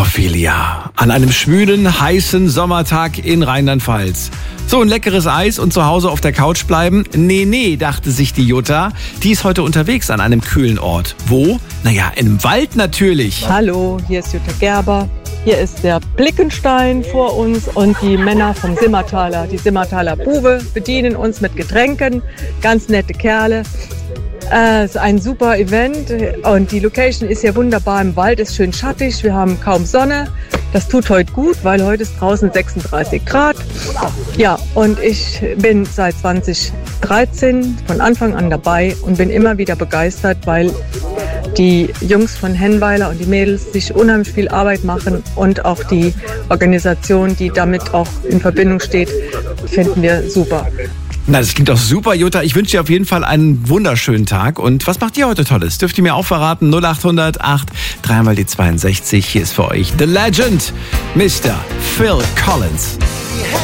Ophelia, an einem schwülen, heißen Sommertag in Rheinland-Pfalz. So ein leckeres Eis und zu Hause auf der Couch bleiben? Nee, dachte sich die Jutta. Die ist heute unterwegs an einem kühlen Ort. Wo? Naja, im Wald natürlich. Hallo, hier ist Jutta Gerber. Hier ist der Blickenstein vor uns und die Männer vom Simmertaler. Die Simmertaler Bube bedienen uns mit Getränken. Ganz nette Kerle. Es ist ein super Event und die Location ist ja wunderbar im Wald, ist schön schattig, wir haben kaum Sonne. Das tut heute gut, weil heute ist draußen 36 Grad. Ja, und ich bin seit 2013 von Anfang an dabei und bin immer wieder begeistert, weil die Jungs von Hennweiler und die Mädels sich unheimlich viel Arbeit machen und auch die Organisation, die damit auch in Verbindung steht, finden wir super. Na, das klingt doch super, Jutta. Ich wünsche dir auf jeden Fall einen wunderschönen Tag. Und was macht ihr heute Tolles? Dürft ihr mir auch verraten? 0800 8 3 mal die 62. Hier ist für euch The Legend, Mr. Phil Collins.